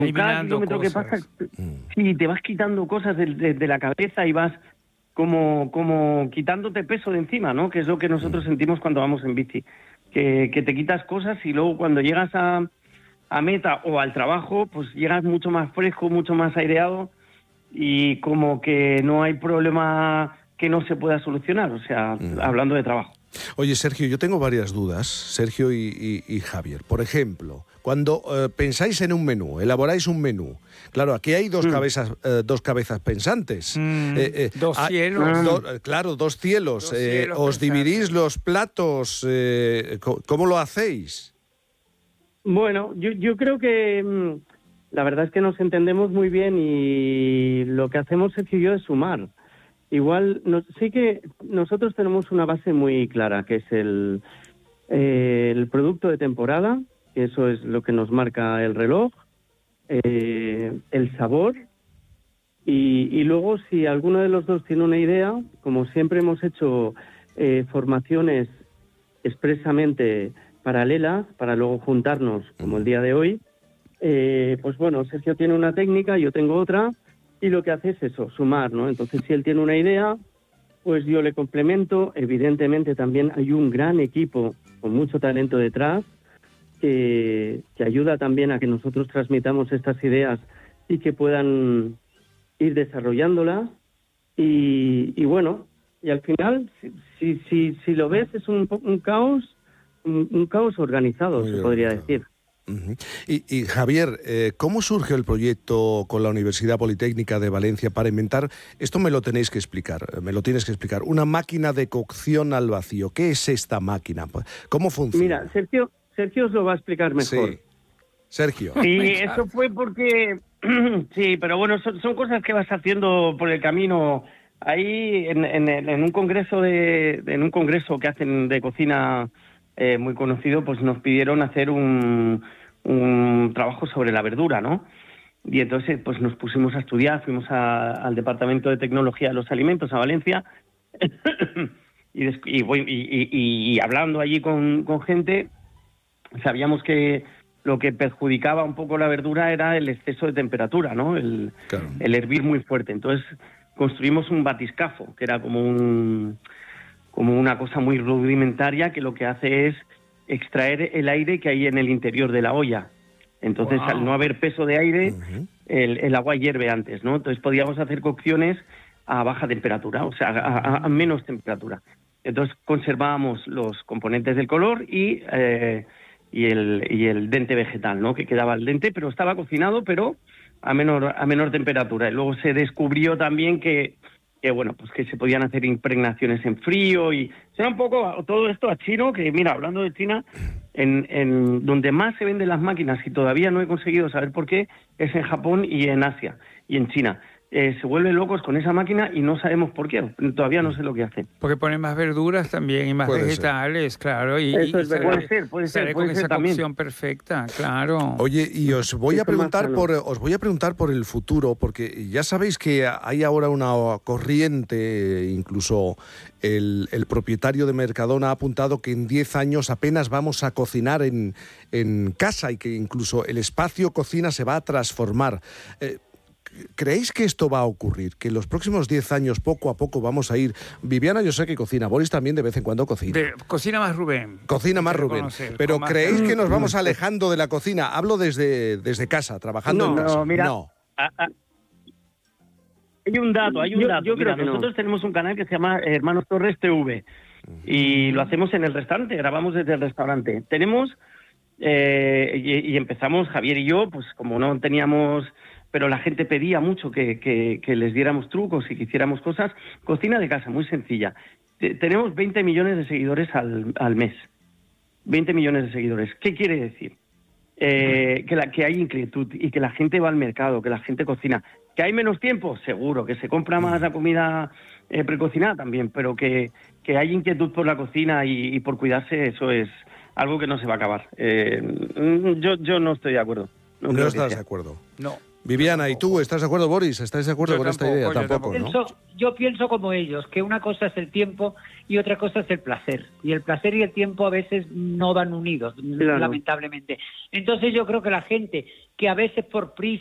cada kilómetro que pasas, sí, te vas quitando cosas de la cabeza y vas como quitándote peso de encima, ¿no? Que es lo que nosotros sentimos cuando vamos en bici. Que te quitas cosas y luego cuando llegas a meta o al trabajo, pues llegas mucho más fresco, mucho más aireado y como que no hay problema que no se pueda solucionar, o sea, hablando de trabajo. Oye, Sergio, yo tengo varias dudas, Sergio y Javier. Por ejemplo, cuando pensáis en un menú, elaboráis un menú, claro, aquí hay dos cabezas pensantes. Dos cielos. Claro, dos cielos. Dos cielos ¿Os pensantes. dividís los platos? ¿Cómo lo hacéis? Bueno, yo creo que la verdad es que nos entendemos muy bien y lo que hacemos Sergio y yo es sumar. Igual, sí que nosotros tenemos una base muy clara, que es el producto de temporada, que eso es lo que nos marca el reloj, el sabor, y luego si alguno de los dos tiene una idea, como siempre hemos hecho formaciones expresamente paralelas, para luego juntarnos, como el día de hoy, pues bueno, Sergio tiene una técnica, yo tengo otra, y lo que hace es eso, sumar, ¿no? Entonces, si él tiene una idea, pues yo le complemento. Evidentemente, también hay un gran equipo con mucho talento detrás que ayuda también a que nosotros transmitamos estas ideas y que puedan ir desarrollándolas. Y bueno, y al final, si lo ves, es un caos organizado, se podría decir. Y Javier, ¿cómo surge el proyecto con la Universidad Politécnica de Valencia para inventar, esto me lo tienes que explicar, una máquina de cocción al vacío? ¿Qué es esta máquina? ¿Cómo funciona? Mira, Sergio os lo va a explicar mejor. Sí. Sergio. Sí, eso fue porque... sí, pero bueno, son cosas que vas haciendo por el camino. Ahí en un congreso que hacen de cocina muy conocido, pues nos pidieron hacer un trabajo sobre la verdura, ¿no? Y entonces pues nos pusimos a estudiar, fuimos al Departamento de Tecnología de los Alimentos a Valencia y hablando allí con gente, sabíamos que lo que perjudicaba un poco la verdura era el exceso de temperatura, ¿no? El hervir muy fuerte. Entonces construimos un batiscafo, que era como una cosa muy rudimentaria que lo que hace es extraer el aire que hay en el interior de la olla. Entonces, al no haber peso de aire, el agua hierve antes, ¿no? Entonces podíamos hacer cocciones a baja temperatura, o sea, a menos temperatura. Entonces conservábamos los componentes del color y el dente vegetal, ¿no? Que quedaba al dente, pero estaba cocinado, pero a menor temperatura. Y luego se descubrió también que bueno, pues que se podían hacer impregnaciones en frío y será un poco todo esto a chino, que mira, hablando de China, en donde más se venden las máquinas y todavía no he conseguido saber por qué, es en Japón y en Asia y en China. Se vuelven locos con esa máquina y no sabemos por qué, todavía no sé lo que hacen. Porque ponen más verduras también y más vegetales, claro. Eso es verdad. Puede ser con esa también. cocción perfecta, claro. Oye, y os voy a preguntar por el futuro, porque ya sabéis que hay ahora una corriente, incluso el propietario de Mercadona ha apuntado que en 10 años apenas vamos a cocinar en casa y que incluso el espacio cocina se va a transformar. ¿Creéis que esto va a ocurrir? Que en los próximos 10 años, poco a poco, vamos a ir... Viviana, yo sé que cocina. Boris también de vez en cuando cocina. Cocina más Rubén. Cocina más Rubén. Pero ¿creéis que nos vamos alejando de la cocina? Hablo desde casa, trabajando en casa. Mira, hay un dato. Yo creo que nosotros tenemos un canal que se llama Hermanos Torres TV y lo hacemos en el restaurante, grabamos desde el restaurante. Tenemos... y empezamos, Javier y yo, pues como no teníamos... pero la gente pedía mucho que les diéramos trucos y que hiciéramos cosas. Cocina de casa, muy sencilla. Tenemos 20 millones de seguidores al mes. 20 millones de seguidores. ¿Qué quiere decir? Que hay inquietud y que la gente va al mercado, que la gente cocina. ¿Que hay menos tiempo? Seguro. ¿Que se compra más la comida precocinada? También. Pero que hay inquietud por la cocina y por cuidarse, eso es algo que no se va a acabar. Yo no estoy de acuerdo. No estás de acuerdo. No. Viviana, ¿y tú estás de acuerdo, Boris? ¿Estás de acuerdo con esta idea? Tampoco, ¿no? Yo pienso como ellos, que una cosa es el tiempo y otra cosa es el placer. Y el placer y el tiempo a veces no van unidos, lamentablemente. Entonces yo creo que la gente que a veces por prisa